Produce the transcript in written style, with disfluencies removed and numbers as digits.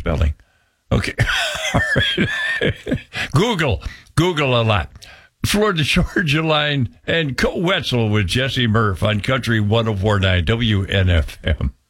spelling. Okay. All right. Google a lot. Florida Georgia Line and Co Wetzel with Jesse Murph on Country 104.9 WNFM.